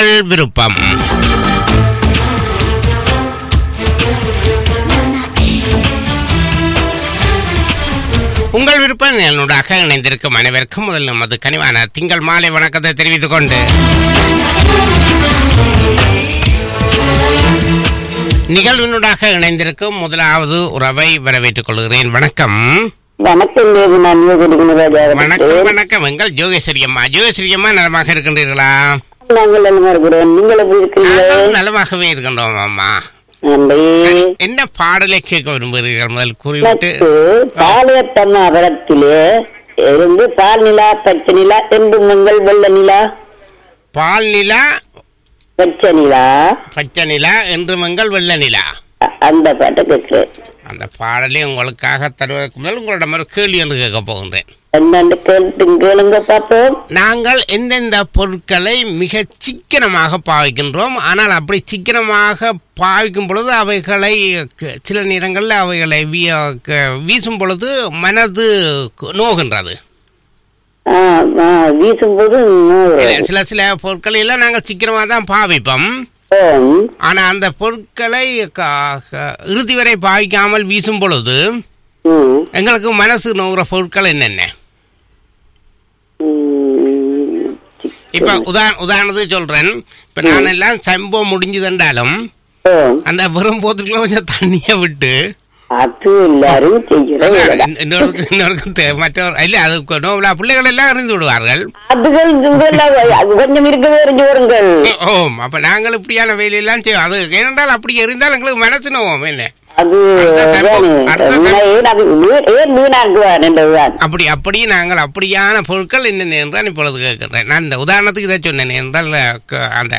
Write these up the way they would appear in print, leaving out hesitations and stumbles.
விருப்பம். உங்கள் விருப்பம் என்னுடாக இணைந்திருக்கும் அனைவருக்கும் முதல் நமது கனிவான திங்கள் மாலை வணக்கத்தை தெரிவித்துக் கொண்டு நிகழ்வினூடாக இணைந்திருக்கும் முதலாவது உறவை வரவேற்றுக் கொள்கிறேன். வணக்கம். வணக்கம். வணக்கம் வணக்கம். எங்கள் ஜோகேஸ்வரி அம்மா. ஜோகேஸ்வரி அம்மா நலமாக இருக்கின்றீர்களா? நாங்கள் நலமாக இருக்கிறோம். நீங்கள் எப்படி இருக்கீங்க? நலமாகவே இருக்கின்றோம் அம்மா. என்ன பாடலை கேட்க விரும்புகிறீர்கள்? முதல் குறிப்பிட்டு பாளையத்தம்மா அவரத்திலே இருந்து பால் நிலா பச்சை நிலா என்று மங்கள் வெள்ள நிலா பால் நிலா பச்சை நிலா பச்சை நிலா என்று மங்கள் வெள்ள நிலா அந்த பாட்டை கேட்கிறேன். அந்த பாடலை உங்களுக்காக தருவதற்கு முதல் உங்களிடம் ஒரு கேள்வி என்று கேட்க போகின்றேன். என்னென்று கேளுங்க பார்ப்போம். நாங்கள் எந்தெந்த பொருட்களை மிக சிக்கனமாக பாவிக்கின்றோம், ஆனால் அப்படி சிக்கனமாக பாவிக்கும் பொழுது அவைகளை சில நேரங்களில் அவைகளை வீசும் பொழுது மனது நோகின்றது. வீசும்போது சில சில பொருட்களை எல்லாம் நாங்கள் சிக்கனமாக தான் பாவிப்போம், ஆனா அந்த பொருட்களை இறுதி வரை பாவிக்காமல் வீசும் பொழுது எங்களுக்கு மனசு நோகிற பொருட்கள் என்னென்ன? இப்ப உதாரணத்துக்கு சொல்றேன். இப்ப நான் எல்லாம் சம்பவம் முடிஞ்சதுன்றாலும் அந்த வெறும் போத்துக்குள்ள கொஞ்சம் தண்ணிய விட்டு மற்றவர் இல்ல அது பிள்ளைகள் எல்லாம் அறிந்து விடுவார்கள். அப்ப நாங்கள் இப்படியான வேலையெல்லாம் செய்வோம். அது ஏனென்றால் அப்படி எரிந்தால் எங்களுக்கு மனசு நோவோம். என்ன அப்படி நாங்கள் அப்படியான பொருட்கள் என்னென்ன என்றால் இப்பொழுது கேட்கிறேன். நான் இந்த உதாரணத்துக்கு இதை சொன்னேன் என்றால் அந்த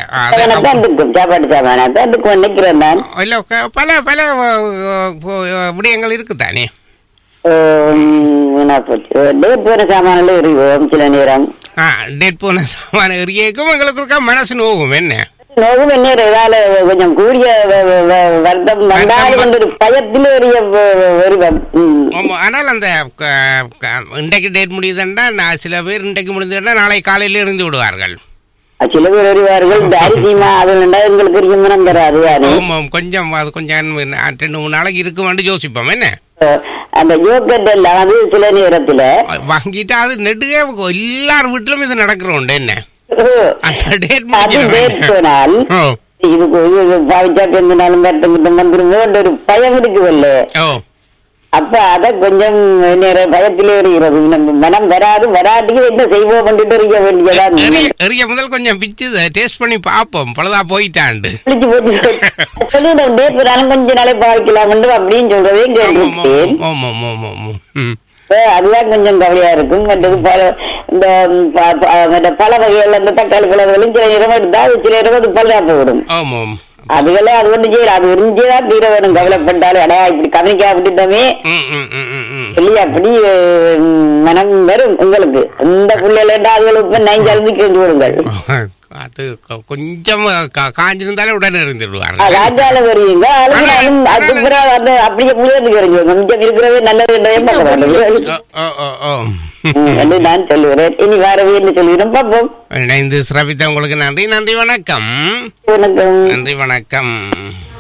இல்ல பல பல விடயங்கள் இருக்குதானே. சில நேரம் டேட் போன சாமான எரியும் எங்களுக்கு இருக்கா மனசு நோகும். என்ன கொஞ்சம் கூடிய வருடம் பயத்திலே ஆனால் அந்த இன்றைக்கு டேட் முடியுதுன்னா சில பேர் இன்றைக்கு முடிஞ்சதுன்னா நாளை காலையில இருந்து விடுவார்கள். சில பேர் வருவார்கள். கொஞ்சம் அது கொஞ்சம் 2-3 நாளைக்கு இருக்கும் யோசிப்போம். என்ன அந்த யோகட் எல்லாம் அது சில நேரத்துல வாங்கிட்டு அது நெடுக எல்லார் வீட்டிலும் இது நடக்கிறோம். என்ன ஒரு பயம் இருக்குல்ல, அப்ப அத கொஞ்சம் பயத்திலே இருக்கிறது. மனம் வராதுக்கு என்ன செய்வோம் பண்ணிட்டு இருக்க வேண்டியதான். எரிய முதல் கொஞ்சம் பிச்சு டேஸ்ட் பண்ணி பார்ப்போம். பலதா போயிட்டாண்டு கொஞ்ச நாளே பாவிக்கலாம் அப்படின்னு சொல்றதையும் கேட்டேன். அதுதான் கொஞ்சம் கவலையா இருக்கும். இந்த பல வகைகள் அந்த தக்காளி பழங்களும் சில நேரம் எடுத்தா சில நேரம் அது பல்லா போடும். அதுகளே அது ஒன்று செய்யல, அது இருந்துதான் தீர வேணும். கவலைப்பட்டாலும் அடா இப்படி கவனிக்கா விட்டுட்டோமே சொல்லி அப்படி மனம் வரும் உங்களுக்கு. இந்த பிள்ளைகளா அதுகளுக்கு 9 அழுதி கேட்டு விடுங்கள். அது கொஞ்சம் காஞ்சிருந்தாலே உடனே இருந்துடுவாங்க. ராஜால வருவீங்க அப்படியே புளியதுக்கு இறங்குவோம். கொஞ்சம் இருக்கிறதே நல்லது என்று நான் சொல்லுகிறேன். இனி வரவே என்று சொல்லுகிறோம். பார்ப்போம். இணைந்து சிறப்பித்த உங்களுக்கு நன்றி. நன்றி. வணக்கம். வணக்கம். நன்றி. வணக்கம்.